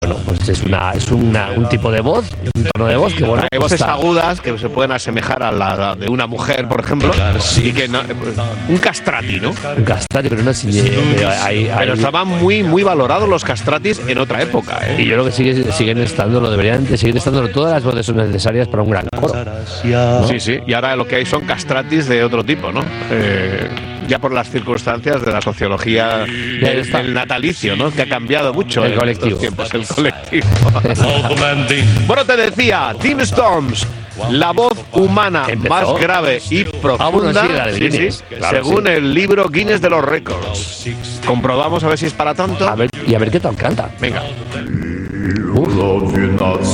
Bueno, pues es un tipo de voz, un tono de voz que bueno. Hay voces agudas que se pueden asemejar a la de una mujer, por ejemplo, y que no, un castrati, ¿no? Un castrati, pero no pero estaban muy valorados los castratis en otra época, ¿eh? Y yo creo que siguen estando, deberían de seguir estando, todas las voces son necesarias para un gran coro, ¿no? Sí, y ahora lo que hay son castratis de otro tipo, ¿no? Ya por las circunstancias de la sociología del natalicio, ¿no? Que ha cambiado mucho el colectivo. Tiempos, el colectivo. Bueno, te decía, Tim Storms, la voz humana más grave y profunda, según el libro Guinness de los Récords. Comprobamos a ver si es para tanto. A ver qué tal canta. Venga.